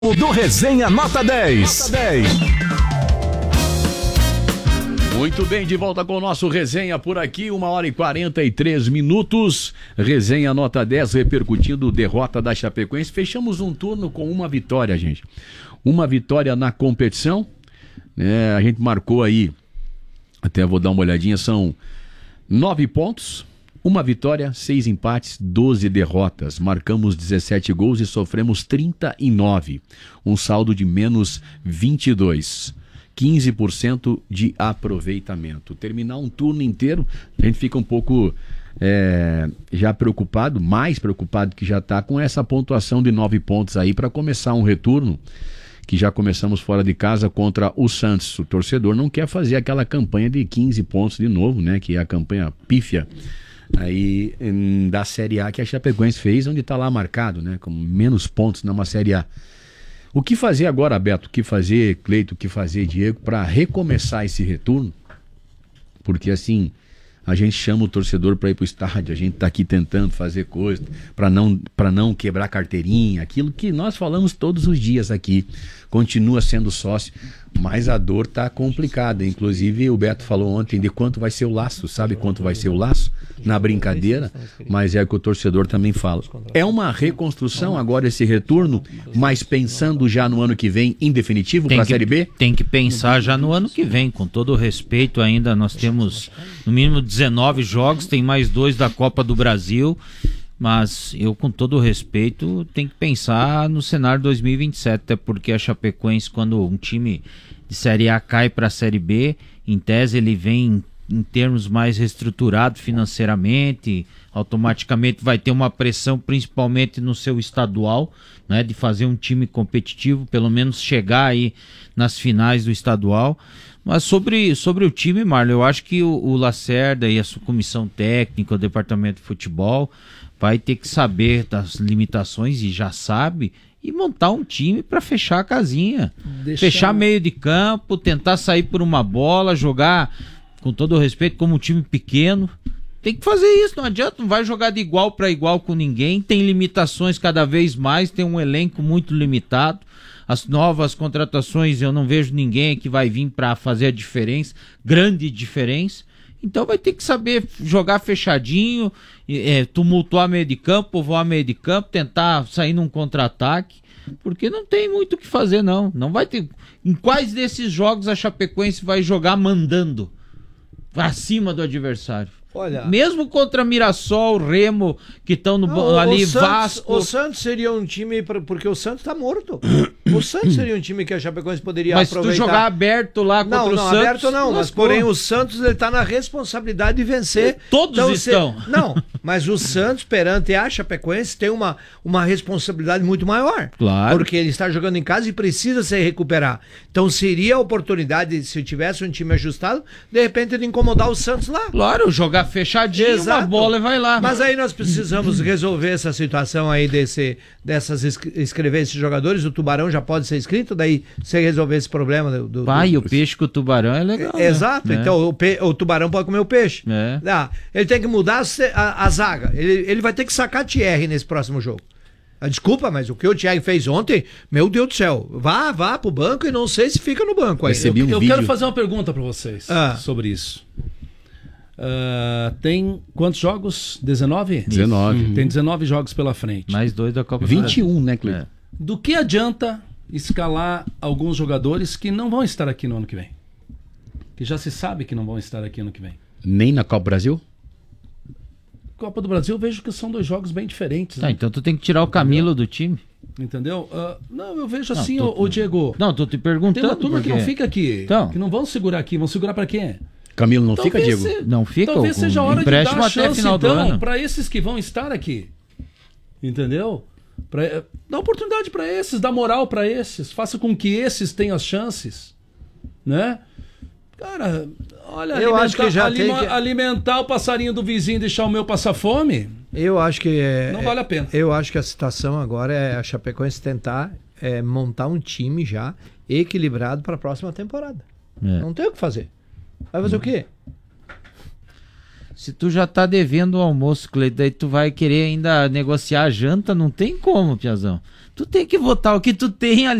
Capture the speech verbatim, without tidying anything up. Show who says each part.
Speaker 1: Do Resenha Nota dez. Nota dez.
Speaker 2: Muito bem, de volta com o nosso Resenha por aqui, uma hora e quarenta e três minutos. Resenha Nota dez, repercutindo derrota da Chapecoense. Fechamos um turno com uma vitória, gente. Uma vitória na competição. É, a gente marcou aí, até vou dar uma olhadinha, são nove pontos. Uma vitória, seis empates, doze derrotas. Marcamos dezessete gols e sofremos trinta e nove. Um saldo de menos vinte e dois. quinze por cento de aproveitamento. Terminar um turno inteiro, a gente fica um pouco é, já preocupado, mais preocupado que já está com essa pontuação de nove pontos aí para começar um retorno, que já começamos fora de casa contra o Santos. O torcedor não quer fazer aquela campanha de quinze pontos de novo, né? Que é a campanha pífia aí em, da Série A que a Chapecoense fez, onde está lá marcado, né? Com menos pontos numa Série A. O que fazer agora, Beto? O que fazer, Cleito? O que fazer, Diego, para recomeçar esse retorno? Porque assim, a gente chama o torcedor para ir para o estádio, a gente está aqui tentando fazer coisa para não, para não quebrar carteirinha, aquilo que nós falamos todos os dias aqui. Continua sendo sócio, mas a dor está complicada. Inclusive o Beto falou ontem de quanto vai ser o laço, sabe quanto vai ser o laço? Na brincadeira, mas é o que o torcedor também fala. É uma reconstrução agora esse retorno, mas pensando já no ano que vem, em definitivo, para a Série B?
Speaker 3: Tem que pensar já no ano que vem, com todo o respeito ainda, nós temos no mínimo dezenove jogos, tem mais dois da Copa do Brasil, mas eu, com todo o respeito, tenho que pensar no cenário dois mil e vinte e sete, até porque a Chapecoense, quando um time de Série A cai para a Série B, em tese ele vem em termos mais reestruturado financeiramente, automaticamente vai ter uma pressão principalmente no seu estadual, né, de fazer um time competitivo, pelo menos chegar aí nas finais do estadual. Mas sobre, sobre o time, Marlon, eu acho que o, o Lacerda e a sua comissão técnica, o departamento de futebol, vai ter que saber das limitações, e já sabe, e montar um time para fechar a casinha. Deixar... Fechar meio de campo, tentar sair por uma bola, jogar, com todo o respeito, como um time pequeno. Tem que fazer isso, não adianta, não vai jogar de igual para igual com ninguém, tem limitações cada vez mais, tem um elenco muito limitado. As novas contratações, eu não vejo ninguém que vai vir para fazer a diferença, grande diferença. Então vai ter que saber jogar fechadinho, é, tumultuar meio de campo, povoar meio de campo, tentar sair num contra-ataque, porque não tem muito o que fazer, não. Não vai ter. Em quais desses jogos a Chapecoense vai jogar mandando acima do adversário? Olha, mesmo contra Mirassol, Remo, que estão ali,
Speaker 4: o Santos,
Speaker 3: Vasco...
Speaker 4: O Santos seria um time, pra, porque o Santos tá morto. O Santos seria um time que a Chapecoense poderia
Speaker 3: mas
Speaker 4: aproveitar.
Speaker 3: Mas se tu jogar aberto lá contra
Speaker 4: não,
Speaker 3: o
Speaker 4: não,
Speaker 3: Santos...
Speaker 4: Não, aberto não, mas porém o Santos ele tá na responsabilidade de vencer.
Speaker 3: Todos então, estão.
Speaker 4: Se, não, mas o Santos perante a Chapecoense tem uma, uma responsabilidade muito maior.
Speaker 3: Claro.
Speaker 4: Porque ele está jogando em casa e precisa se recuperar. Então seria a oportunidade, se tivesse um time ajustado, de repente de incomodar o Santos lá.
Speaker 3: Claro, jogar fechadinho, exato, uma bola e vai lá.
Speaker 4: Mas aí nós precisamos resolver essa situação aí desse, dessas inscrever esses jogadores. O Tubarão já pode ser inscrito, daí você resolver esse problema do, do,
Speaker 3: pai,
Speaker 4: do...
Speaker 3: o peixe com o Tubarão é legal,
Speaker 4: é, exato,
Speaker 3: né?
Speaker 4: Então o, pe... o Tubarão pode comer o peixe.
Speaker 3: É.
Speaker 4: Ah, ele tem que mudar a, a, a zaga, ele, ele vai ter que sacar Thierry nesse próximo jogo. Ah, desculpa, mas o que o Thierry fez ontem, meu Deus do céu, vá, vá pro banco e não sei se fica no banco aí.
Speaker 5: Eu,
Speaker 4: um
Speaker 5: eu
Speaker 4: vídeo...
Speaker 5: quero fazer uma pergunta para vocês ah. sobre isso. Uh, tem quantos jogos? dezenove?
Speaker 2: dezenove.
Speaker 5: Uhum. Tem dezenove jogos pela frente.
Speaker 3: Mais dois da Copa.
Speaker 2: vinte e um, né, Cleiton?
Speaker 5: É. Do que adianta escalar alguns jogadores que não vão estar aqui no ano que vem? Que já se sabe que não vão estar aqui ano que vem.
Speaker 2: Nem na Copa Brasil?
Speaker 5: Copa do Brasil eu vejo que são dois jogos bem diferentes.
Speaker 3: Tá,
Speaker 5: né?
Speaker 3: então tu tem que tirar o Camilo do time.
Speaker 5: Entendeu? Uh, não, eu vejo
Speaker 3: não,
Speaker 5: assim,
Speaker 3: tô...
Speaker 5: ô, ô Diego.
Speaker 3: Não, tô te perguntando.
Speaker 5: Tem uma turma
Speaker 3: porque...
Speaker 5: que não fica aqui.
Speaker 3: Então...
Speaker 5: Que não vão segurar aqui. Vão segurar pra quê?
Speaker 2: Camilo não talvez fica, Diego?
Speaker 3: Se... Não fica?
Speaker 5: Talvez seja a hora de dar
Speaker 3: até
Speaker 5: chance,
Speaker 3: final do
Speaker 5: então,
Speaker 3: ano.
Speaker 5: Pra esses que vão estar aqui. Entendeu? Pra... Dá oportunidade pra esses, dá moral pra esses. Faça com que esses tenham as chances. Né? Cara, olha,
Speaker 4: eu
Speaker 5: alimentar,
Speaker 4: acho que já
Speaker 5: alima,
Speaker 4: tem que...
Speaker 5: alimentar o passarinho do vizinho e deixar o meu passar fome...
Speaker 4: Eu acho que... É,
Speaker 5: não vale a pena.
Speaker 4: Eu acho que a situação agora é a Chapecoense tentar é, montar um time já equilibrado para a próxima temporada. É. Não tem o que fazer. Vai fazer hum. o quê?
Speaker 3: Se tu já tá devendo o almoço, Cleiton, daí tu vai querer ainda negociar a janta, não tem como, Piazão. Tu tem que votar o que tu tem ali.